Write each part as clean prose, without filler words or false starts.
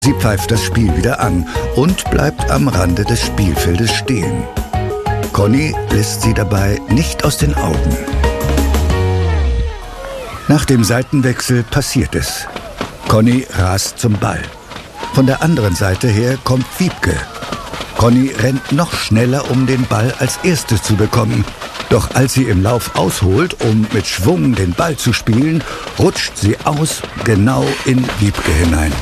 Sie pfeift das Spiel wieder an und bleibt am Rande des Spielfeldes stehen. Conny lässt sie dabei nicht aus den Augen. Nach dem Seitenwechsel passiert es. Conny rast zum Ball. Von der anderen Seite her kommt Wiebke. Conny rennt noch schneller, um den Ball als Erste zu bekommen. Doch als sie im Lauf ausholt, um mit Schwung den Ball zu spielen, rutscht sie aus, genau in Wiebke hinein.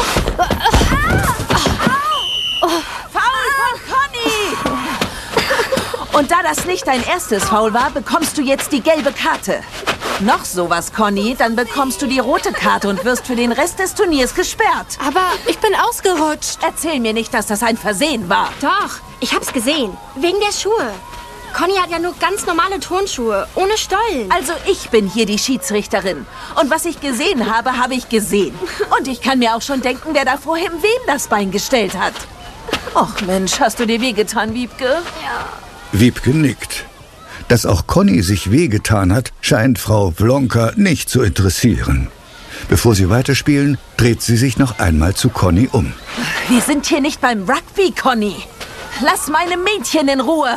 Foul von Conny! Und da das nicht dein erstes Foul war, bekommst du jetzt die gelbe Karte. Noch sowas, Conny, dann bekommst du die rote Karte und wirst für den Rest des Turniers gesperrt. Aber ich bin ausgerutscht. Erzähl mir nicht, dass das ein Versehen war. Doch, ich hab's gesehen. Wegen der Schuhe. Conny hat ja nur ganz normale Turnschuhe, ohne Stollen. Also ich bin hier die Schiedsrichterin. Und was ich gesehen habe, habe ich gesehen. Und ich kann mir auch schon denken, wer da vorhin wem das Bein gestellt hat. Och Mensch, hast du dir wehgetan, Wiebke? Ja. Wiebke nickt. Dass auch Conny sich wehgetan hat, scheint Frau Wlonka nicht zu interessieren. Bevor sie weiterspielen, dreht sie sich noch einmal zu Conny um. Wir sind hier nicht beim Rugby, Conny. Lass meine Mädchen in Ruhe.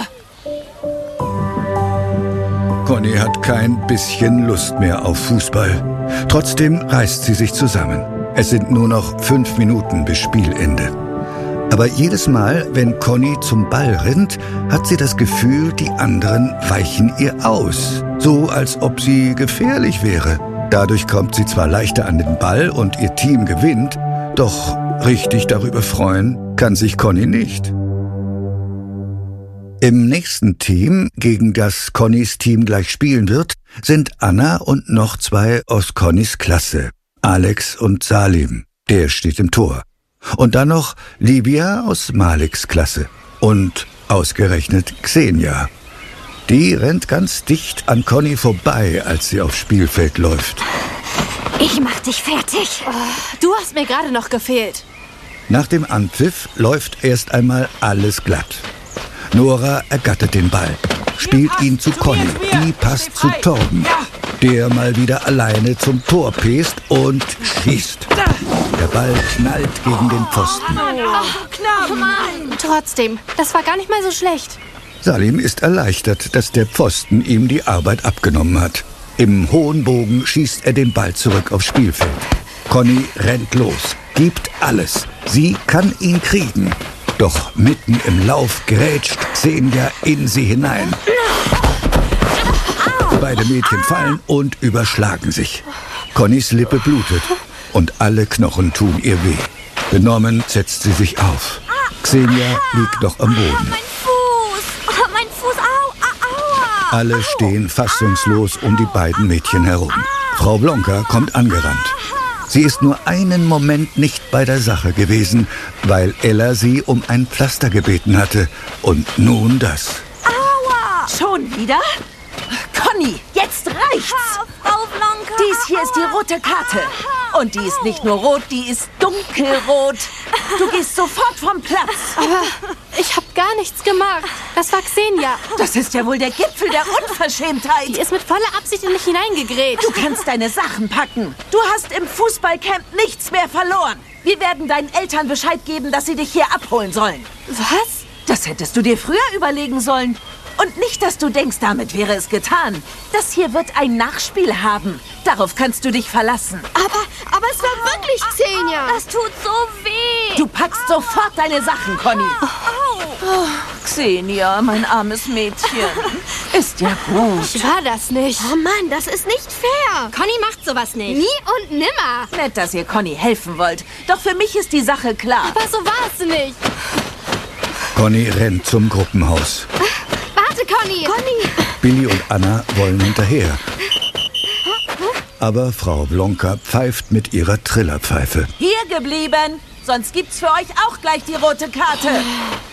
Conny hat kein bisschen Lust mehr auf Fußball. Trotzdem reißt sie sich zusammen. Es sind nur noch 5 Minuten bis Spielende. Aber jedes Mal, wenn Conny zum Ball rennt, hat sie das Gefühl, die anderen weichen ihr aus. So, als ob sie gefährlich wäre. Dadurch kommt sie zwar leichter an den Ball und ihr Team gewinnt, doch richtig darüber freuen kann sich Conny nicht. Im nächsten Team, gegen das Connys Team gleich spielen wird, sind Anna und noch 2 aus Connys Klasse, Alex und Salim, der steht im Tor. Und dann noch Livia aus Maleks Klasse und ausgerechnet Xenia. Die rennt ganz dicht an Conny vorbei, als sie aufs Spielfeld läuft. Ich mach dich fertig. Du hast mir gerade noch gefehlt. Nach dem Anpfiff läuft erst einmal alles glatt. Nora ergattert den Ball, spielt ihn zu Conny, die passt zu Torben, der mal wieder alleine zum Tor pest und schießt. Der Ball knallt gegen den Pfosten. Trotzdem, das war gar nicht mal so schlecht. Salim ist erleichtert, dass der Pfosten ihm die Arbeit abgenommen hat. Im hohen Bogen schießt er den Ball zurück aufs Spielfeld. Conny rennt los, gibt alles. Sie kann ihn kriegen. Doch mitten im Lauf grätscht Xenia in sie hinein. Beide Mädchen fallen und überschlagen sich. Connys Lippe blutet und alle Knochen tun ihr weh. Benommen setzt sie sich auf. Xenia liegt noch am Boden. Mein Fuß, aua. Alle stehen fassungslos um die beiden Mädchen herum. Frau Wlonka kommt angerannt. Sie ist nur einen Moment nicht bei der Sache gewesen, weil Ella sie um ein Pflaster gebeten hatte. Und nun das. Aua! Schon wieder? Conny, jetzt reicht's! Frau Wlonka! Dies hier ist die rote Karte. Und die ist nicht nur rot, die ist dunkelrot. Du gehst sofort vom Platz. Aber ich habe gar nichts gemacht. Das war Xenia. Das ist ja wohl der Gipfel der Unverschämtheit. Die ist mit voller Absicht in mich hineingegrätscht. Du kannst deine Sachen packen. Du hast im Fußballcamp nichts mehr verloren. Wir werden deinen Eltern Bescheid geben, dass sie dich hier abholen sollen. Was? Das hättest du dir früher überlegen sollen. Und nicht, dass du denkst, damit wäre es getan. Das hier wird ein Nachspiel haben. Darauf kannst du dich verlassen. Aber es war wirklich Xenia. Das tut so weh. Du packst sofort deine Sachen, Conny. Oh, Xenia, mein armes Mädchen. Ist ja gut. Ich war das nicht. Oh Mann, das ist nicht fair. Conny macht sowas nicht. Nie und nimmer. Nett, dass ihr Conny helfen wollt. Doch für mich ist die Sache klar. Aber so war es nicht. Conny rennt zum Gruppenhaus. Warte, Conny. Billy und Anna wollen hinterher. Aber Frau Wlonka pfeift mit ihrer Trillerpfeife. Hier geblieben. Sonst gibt's für euch auch gleich die rote Karte.